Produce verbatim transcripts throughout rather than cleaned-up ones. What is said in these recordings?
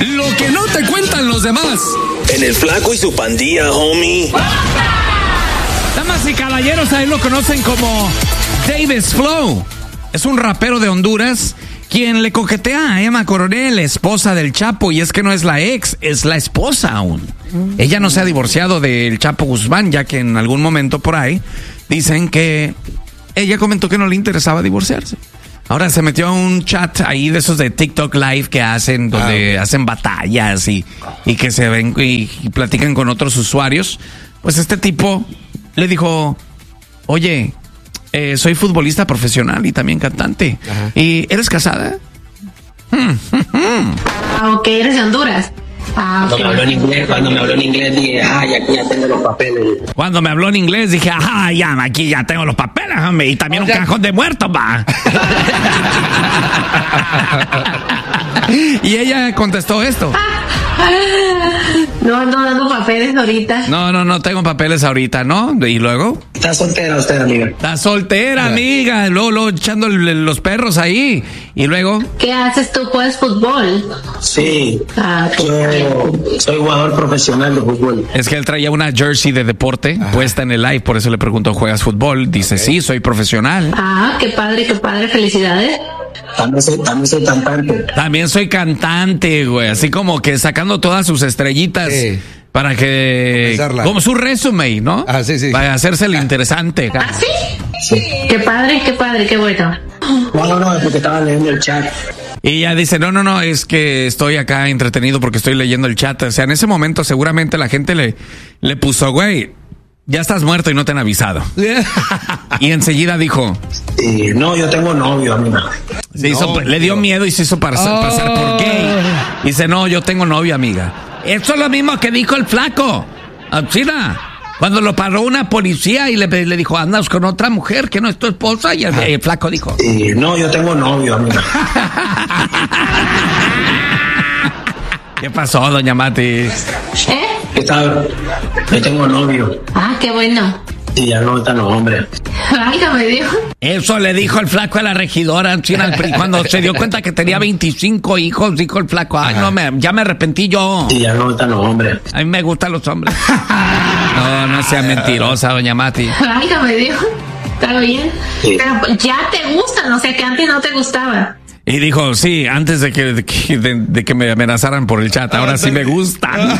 Lo que no te cuentan los demás. En el Flaco y su pandilla, homie. Damas y caballeros, a él lo conocen como Davis Flow. Es un rapero de Honduras quien le coquetea a Emma Coronel, esposa del Chapo, y es que no es la ex, es la esposa aún. Ella no se ha divorciado del Chapo Guzmán, ya que en algún momento por ahí dicen que ella comentó que no le interesaba divorciarse. Ahora se metió a un chat ahí de esos de TikTok Live que hacen, donde ah, hacen batallas y, y que se ven y, y platican con otros usuarios. Pues este tipo le dijo, oye, eh, soy futbolista profesional y también cantante. Ajá. ¿Y eres casada? Ah, ok, eres de Honduras. Ah, cuando okay. me habló en inglés, cuando me habló en inglés dije, ay, aquí ya tengo los papeles. Cuando me habló en inglés dije, ajá, ya, aquí ya tengo los papeles, hombre, y también o sea, un cajón de muertos, va. Y ella contestó esto. No ando dando papeles ahorita. No, no, no tengo papeles ahorita, ¿no? Y luego. Está soltera usted, amiga. Está soltera, amiga. Luego, luego echando los perros ahí. Y luego. ¿Qué haces tú? ¿Juegas fútbol? Sí. Ah, yo soy jugador profesional de fútbol. Es que él traía una jersey de deporte Ajá. puesta en el live, por eso le preguntó, ¿juegas fútbol? Dice, okay. sí, soy profesional. Ah, qué padre, qué padre, felicidades. También soy, también soy cantante. También soy cantante, güey. Así como que sacando todas sus estrellitas sí. para que... Como su resume, ¿no? Ah, sí, sí. Para hacerse el interesante. ¿Ah, sí? Sí. Qué padre, qué padre, qué bueno. No, no, no, es porque estaba leyendo el chat. Y ella dice, no, no, no, es que estoy acá entretenido porque estoy leyendo el chat. O sea, en ese momento seguramente la gente le, le puso, güey, ya estás muerto y no te han avisado. Y enseguida dijo... Eh, no, yo tengo novio, amiga. Se hizo, no, le dio miedo y se hizo pasar, oh. pasar por gay. Dice, no, yo tengo novio, amiga. Eso es lo mismo que dijo el flaco. China, cuando lo paró una policía y le, le dijo, andas con otra mujer que no es tu esposa. Y el, el flaco dijo... Eh, no, yo tengo novio, amiga. ¿Qué pasó, doña Mati? ¿Eh? ¿Qué tal? Yo tengo novio. Ah, qué bueno. Y ya no están los hombres. Válgame Dios. Eso le dijo el flaco a la regidora China, cuando se dio cuenta que tenía veinticinco hijos, dijo el flaco, ay, no, me, ya me arrepentí yo. Y ya no están los hombres. A mí me gustan los hombres. No, no sea mentirosa, doña Mati. Válgame Dios. Está bien. Sí. Pero ya te gustan, o sea que antes no te gustaba. Y dijo, sí, antes de que, de que, de, de que me amenazaran por el chat, ahora sí me gustan.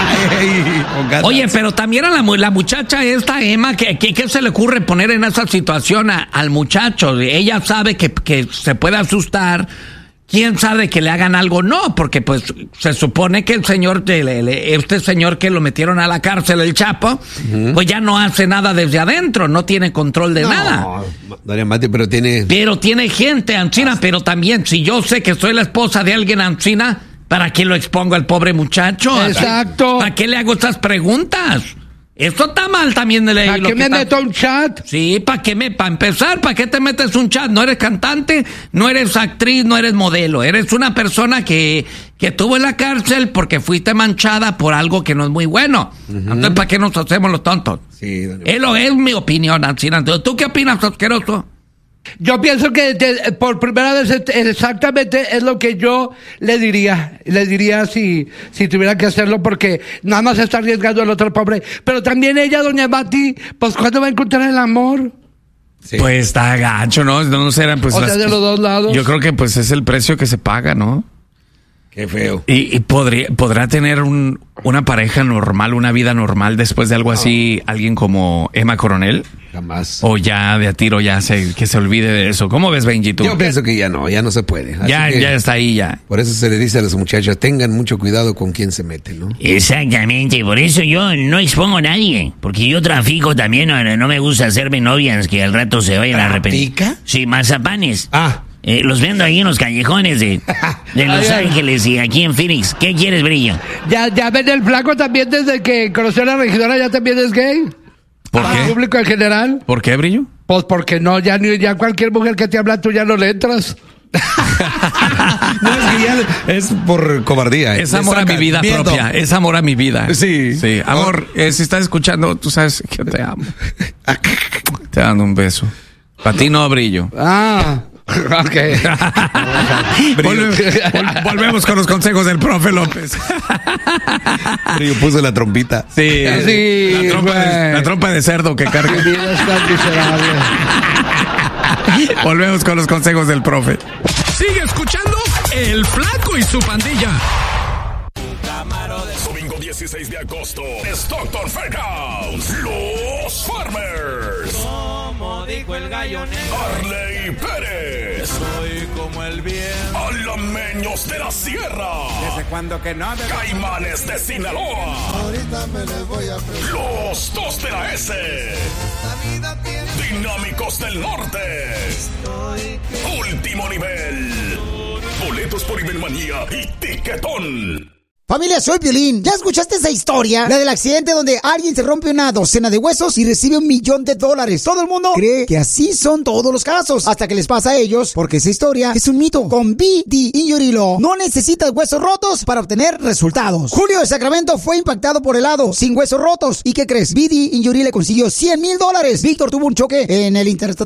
Oye, pero también a la, la muchacha esta, Emma, ¿qué, qué, qué se le ocurre poner en esa situación a, al muchacho? Ella sabe que, que se puede asustar. ¿Quién sabe que le hagan algo? No, porque pues se supone que el señor, este señor que lo metieron a la cárcel, el Chapo, uh-huh. pues ya no hace nada desde adentro, no tiene control de no, nada. Doña Mati, pero tiene... Pero tiene gente, Ancina, pero también, si yo sé que soy la esposa de alguien, Ancina, ¿para qué lo expongo al pobre muchacho? Exacto. ¿Para qué le hago estas preguntas? Esto está mal también de ley. ¿Para qué me está... meto a un chat? Sí, ¿para qué me, para empezar, ¿para qué te metes un chat? No eres cantante, no eres actriz, no eres modelo. Eres una persona que, que estuvo en la cárcel porque fuiste manchada por algo que no es muy bueno. Uh-huh. Entonces, ¿para qué nos hacemos los tontos? Sí, doña... Es, lo, es mi opinión, Ancina. ¿Tú qué opinas, asqueroso? Yo pienso que de, por primera vez exactamente es lo que yo le diría, le diría si, si tuviera que hacerlo, porque nada más está arriesgando al otro pobre. Pero también ella, doña Mati, pues ¿cuándo va a encontrar el amor? Sí. Pues está gacho, ¿no? No serán pues o sea, las, de los dos lados. Yo creo que pues es el precio que se paga, ¿no? Qué feo. Y, y podría, podrá tener un, una pareja normal, una vida normal después de algo así, oh. alguien como Emma Coronel. Jamás. O ya de a tiro ya se, que se olvide de eso. ¿Cómo ves, Benji, tú? Yo pienso que ya no, ya no se puede. Así ya, ya está ahí ya. Por eso se le dice a los muchachos, tengan mucho cuidado con quién se meten, ¿no? Exactamente, por eso yo no expongo a nadie. Porque yo trafico también, no, no me gusta hacerme novias que al rato se vayan a arrepentir. ¿Trafica? Sí, mazapanes. Ah. Eh, los vendo ahí en los callejones de, de Los ay, Ángeles ay. y aquí en Phoenix. ¿Qué quieres, Brillo? Ya, ya ven el flaco también desde que conoció a la regidora, ya también es gay. ¿Por qué? ¿Al público en general? ¿Por qué, Brillo? Pues porque no, ya ni ya cualquier mujer que te habla tú ya no le entras. No, es que ya es por cobardía. ¿eh? Es amor a mi vida viendo. propia. Es amor a mi vida. Sí. Sí. Amor, eh, si estás escuchando, tú sabes que te amo. Te dando un beso. Para ti no, Brillo. Ah. Ok. Volve- vol- volvemos con los consejos del profe López. Yo puse la trompita. Sí, Sí, la, trompa de, güey. la trompa de cerdo que Mi carga. vida es tan miserable. Volvemos con los consejos del profe. Sigue escuchando El Flaco y su pandilla. Domingo dieciséis de agosto, Stockton Fairhouse, Los Farmers. Como dijo el gallo negro, Arley Pérez, soy como el viento. Alameños de la Sierra, ¿Desde cuándo que no? Desde Caimanes de Sinaloa, Los Dos de la S, Dinámicos del Norte, Último Nivel, boletos por Ibermanía y Tiquetón. Familia, soy Piolín. ¿Ya escuchaste esa historia? La del accidente donde alguien se rompe una docena de huesos y recibe un millón de dólares. Todo el mundo cree que así son todos los casos, hasta que les pasa a ellos, porque esa historia es un mito. Con B D Injury Law no necesitas huesos rotos para obtener resultados. Julio de Sacramento fue impactado por helado, sin huesos rotos. ¿Y qué crees? B D Injury le consiguió cien mil dólares. Víctor tuvo un choque en el Interstate